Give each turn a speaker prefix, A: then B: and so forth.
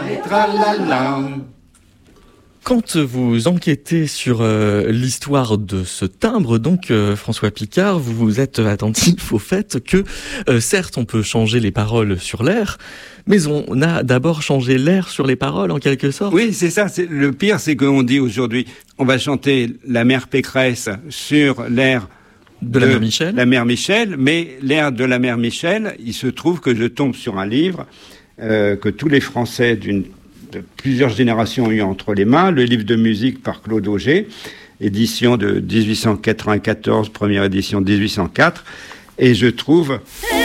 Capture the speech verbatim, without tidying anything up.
A: et tralala.
B: Quand vous enquêtez sur euh, l'histoire de ce timbre, donc euh, François Picard, vous vous êtes attentif au fait que, euh, certes, on peut changer les paroles sur l'air, mais on a d'abord changé l'air sur les paroles, en quelque sorte.
A: Oui, c'est ça. C'est, le pire, c'est qu'on dit aujourd'hui, on va chanter la mère Pécresse sur l'air
B: de,
A: de
B: la mère Michel.
A: La mère Michel, mais l'air de la mère Michel, il se trouve que je tombe sur un livre euh, que tous les Français d'une de plusieurs générations ont eu entre les mains, le livre de musique par Claude Auger, édition de dix-huit cent quatre-vingt-quatorze, première édition dix-huit cent quatre, et je trouve...